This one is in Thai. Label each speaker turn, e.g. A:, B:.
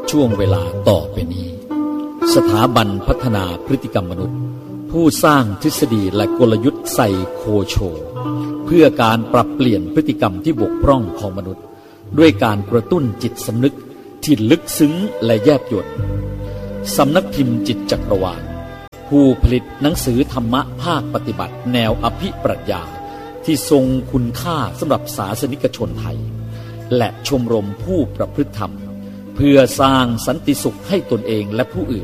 A: ช่วงเวลาต่อไปนี้สถาบันพัฒนาพฤติกรรมมนุษย์ผู้สร้างทฤษฎีและกลยุทธ์ไซโคโชเพื่อการปรับเปลี่ยนพฤติกรรมที่บกพร่องของมนุษย์ด้วยการกระตุ้นจิตสำนึกที่ลึกซึ้งและแยบยลสำนักพิมพ์จิตจักรวาลผู้ผลิตหนังสือธรรมะภาคปฏิบัติแนวอภิปรัชญาที่ทรงคุณค่าสำหรับศาสนิกชนไทยและชมรมผู้ประพฤติธรรมเพื่อสร้างสันติสุขให้ตนเองและผู้อื่น